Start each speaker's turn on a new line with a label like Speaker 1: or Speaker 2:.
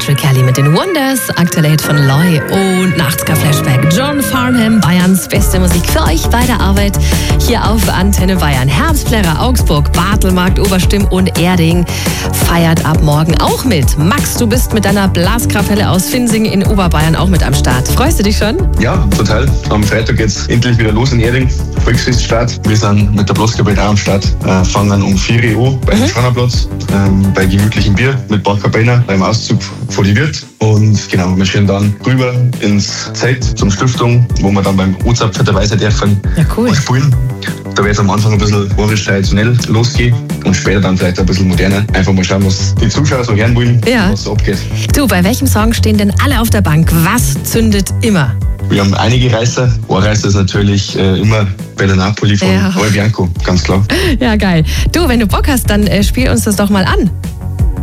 Speaker 1: Patrick Kelly mit den Wonders, aktueller Hit von Loy und 80er-Flashback. John Farnham, Bayerns beste Musik für euch bei der Arbeit hier auf Antenne Bayern. Herbstplärrer, Augsburg, Bartelmarkt, Oberstimm und Erding feiert ab morgen auch mit. Max, du bist mit deiner Blaskapelle aus Finsing in Oberbayern auch mit am Start. Freust du dich schon?
Speaker 2: Ja, total. Am Freitag geht's endlich wieder los in Erding. Volksfeststart. Wir sind mit der Blaskapelle auch am Start. Fangen um 4 Uhr beim Schwanerplatz, bei gemütlichem Bier mit Barkapellner beim Auszug vor die Wirt. Und genau, wir schön dann rüber ins Zelt zum Stiftung, wo wir dann beim O-Zapfer dabei sein dürfen.
Speaker 1: Ja, cool.
Speaker 2: Spielen. Da wird es am Anfang ein bisschen orisch traditionell losgehen und später dann vielleicht ein bisschen moderner. Einfach mal schauen, was die Zuschauer so hören wollen, was so abgeht.
Speaker 1: Du, bei welchem Song stehen denn alle auf der Bank? Was zündet immer?
Speaker 2: Wir haben einige Reißer. Ein Reißer ist natürlich immer Bella Napoli von Roy Bianco, ganz klar.
Speaker 1: Ja, geil. Du, wenn du Bock hast, dann spiel uns das doch mal an.